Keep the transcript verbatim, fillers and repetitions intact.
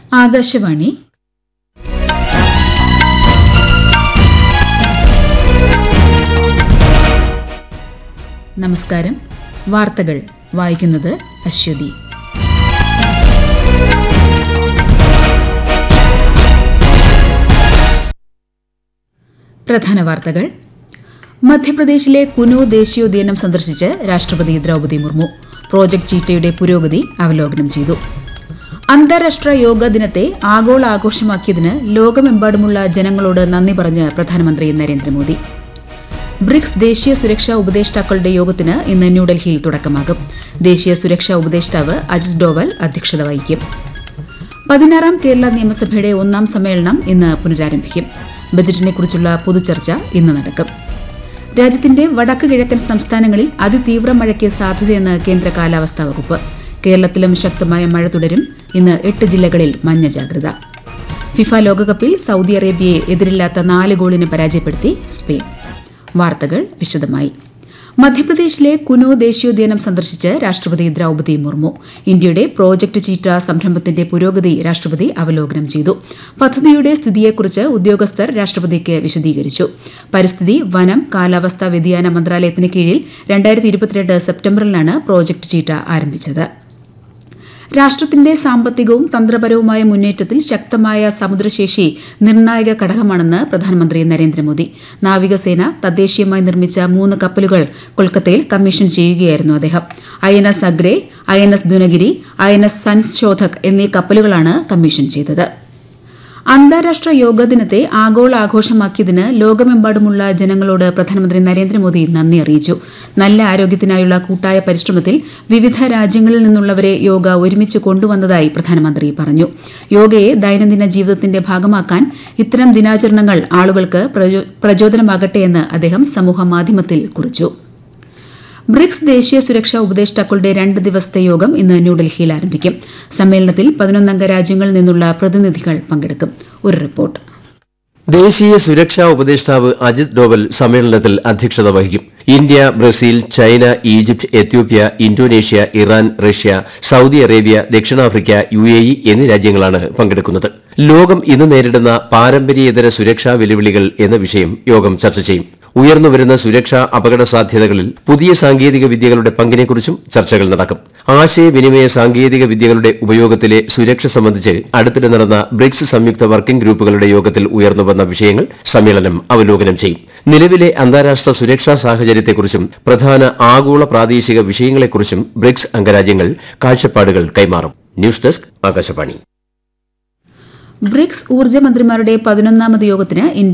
ആകാശവാണി. നമസ്കാരം. വാർത്തകൾ വായിക്കുന്നത് അശ്വതി. പ്രധാന വാർത്തകൾ. മധ്യപ്രദേശിലെ കുനോ ദേശീയോദ്യാനം സന്ദർശിച്ച് രാഷ്ട്രപതി ദ്രൌപദി മുർമു പ്രോജക്ട് ചീറ്റയുടെ പുരോഗതി അവലോകനം ചെയ്തു. അന്താരാഷ്ട്ര യോഗ ദിനത്തെ ആഗോള ആഘോഷമാക്കിയതിന് ലോകമെമ്പാടുമുള്ള ജനങ്ങളോട് നന്ദി പറഞ്ഞ് പ്രധാനമന്ത്രി നരേന്ദ്രമോദി. ബ്രിക്സ് ദേശീയ സുരക്ഷാ ഉപദേഷ്ടാക്കളുടെ യോഗത്തിന് ഇന്ന് ന്യൂഡൽഹിയിൽ തുടക്കമാകും. ദേശീയ സുരക്ഷാ ഉപദേഷ്ടാവ് അജിത് ഡോവൽ അധ്യക്ഷത വഹിക്കും. പതിനാറാം കേരള നിയമസഭയുടെ ഒന്നാം സമ്മേളനം ഇന്ന് പുനരാരംഭിക്കും. ബജറ്റിനെക്കുറിച്ചുള്ള പൊതുചർച്ച ഇന്ന് നടക്കും. രാജ്യത്തിന്റെ വടക്ക് കിഴക്കൻ സംസ്ഥാനങ്ങളിൽ അതിതീവ്ര മഴയ്ക്ക് സാധ്യതയെന്ന് കേന്ദ്ര കാലാവസ്ഥാ വകുപ്പ്. കേരളത്തിലും ശക്തമായ മഴ തുടരും. ഇന്ന് എട്ട് ജില്ലകളിൽ മഞ്ഞ ജാഗ്രത. ഫിഫ ലോകകപ്പിൽ സൌദി അറേബ്യയെ എതിരില്ലാത്ത നാല് ഗോളിന് പരാജയപ്പെടുത്തി സ്പെയിൻ. വാർത്തകൾ വിശദമായി. മധ്യപ്രദേശിലെ കുനോ ദേശീയോദ്യാനം സന്ദർശിച്ച് രാഷ്ട്രപതി ദ്രൌപദി മുർമു ഇന്ത്യയുടെ പ്രോജക്ട് ചീറ്റ സംരംഭത്തിന്റെ പുരോഗതി രാഷ്ട്രപതി അവലോകനം ചെയ്തു. പദ്ധതിയുടെ സ്ഥിതിയെക്കുറിച്ച് ഉദ്യോഗസ്ഥർ രാഷ്ട്രപതിക്ക് വിശദീകരിച്ചു. പരിസ്ഥിതി, വനം, കാലാവസ്ഥാ വ്യതിയാന മന്ത്രാലയത്തിന് കീഴിൽ രണ്ടായിരത്തി ഇരുപത്തിരണ്ട് സെപ്റ്റംബറിലാണ് പ്രോജക്ട് ചീറ്റ ആരംഭിച്ചത്. രാഷ്ട്രത്തിന്റെ സാമ്പത്തികവും തന്ത്രപരവുമായ മുന്നേറ്റത്തിൽ ശക്തമായ സമുദ്രശേഷി നിർണായക ഘടകമാണെന്ന് പ്രധാനമന്ത്രി നരേന്ദ്രമോദി. നാവികസേന തദ്ദേശീയമായി നിർമ്മിച്ച മൂന്ന് കപ്പലുകൾ കൊൽക്കത്തയിൽ കമ്മീഷൻ ചെയ്യുകയായിരുന്നു അദ്ദേഹം. I N S Agre, I N S Dunagiri, I N S Sanshodhak എന്നീ കപ്പലുകളാണ് കമ്മീഷൻ ചെയ്തത്. അന്താരാഷ്ട്ര യോഗ ദിനത്തെ ആഗോള ആഘോഷമാക്കിയതിന് ലോകമെമ്പാടുമുള്ള ജനങ്ങളോട് പ്രധാനമന്ത്രി നരേന്ദ്രമോദി നന്ദി അറിയിച്ചു. നല്ല ആരോഗ്യത്തിനായുള്ള കൂട്ടായ പരിശ്രമത്തിൽ വിവിധ രാജ്യങ്ങളിൽ നിന്നുള്ളവരെ യോഗ ഒരുമിച്ച് കൊണ്ടുവന്നതായി പ്രധാനമന്ത്രി പറഞ്ഞു. യോഗയെ ദൈനംദിന ജീവിതത്തിന്റെ ഭാഗമാക്കാൻ ഇത്തരം ദിനാചരണങ്ങൾ ആളുകൾക്ക് പ്രചോദനമാകട്ടെയെന്ന് അദ്ദേഹം സമൂഹമാധ്യമത്തിൽ കുറിച്ചു. ബ്രിക്സ് ദേശീയ സുരക്ഷാ ഉപദേഷ്ടാക്കളുടെ രണ്ട് ദിവസത്തെ യോഗം ഇന്ന് ന്യൂഡൽഹിയിൽ ആരംഭിക്കും. സമ്മേളനത്തിൽ പതിനൊന്നംഗ രാജ്യങ്ങളിൽ നിന്നുള്ള പ്രതിനിധികൾ പങ്കെടുക്കും. ഒരു റിപ്പോർട്ട്. ദേശീയ സുരക്ഷാ ഉപദേഷ്ടാവ് അജിത് ഡോവൽ സമ്മേളനത്തിൽ അധ്യക്ഷത വഹിക്കും. India, Brazil, China, Egypt, Ethiopia, Indonesia, Iran, Russia, Saudi Arabia, ദക്ഷിണാഫ്രിക്ക, യു എ ഇ എന്നീ രാജ്യങ്ങളാണ് പങ്കെടുക്കുന്നത്. ലോകം ഇന്ന് നേരിടുന്ന പാരമ്പര്യേതര സുരക്ഷാ വെല്ലുവിളികൾ എന്ന വിഷയം യോഗം ചർച്ച ചെയ്യും. ഉയർന്നുവരുന്ന സുരക്ഷാ അപകട സാധ്യതകളിൽ പുതിയ സാങ്കേതിക വിദ്യകളുടെ പങ്കിനെക്കുറിച്ചും ചർച്ചകൾ നടക്കും. ആശയവിനിമയ സാങ്കേതിക വിദ്യകളുടെ ഉപയോഗത്തിലെ സുരക്ഷ സംബന്ധിച്ച് അടുത്തിടെ നടന്ന ബ്രിക്സ് സംയുക്ത വർക്കിംഗ് ഗ്രൂപ്പുകളുടെ യോഗത്തിൽ ഉയർന്നുവന്ന വിഷയങ്ങൾ സമ്മേളനം അവലോകനം ചെയ്യും. നിലവിലെ അന്താരാഷ്ട്ര സുരക്ഷാ സാഹചര്യത്തെക്കുറിച്ചും പ്രധാന ആഗോള പ്രാദേശിക വിഷയങ്ങളെക്കുറിച്ചും ബ്രിക്സ് അംഗരാജ്യങ്ങൾ കാഴ്ചപ്പാടുകൾ കൈമാറും. News desk, Akashvani. ബ്രിക്സ് ഊർജ്ജ മന്ത്രിമാരുടെ പതിനൊന്നാമത് യോഗത്തിന് ഇന്ത്യ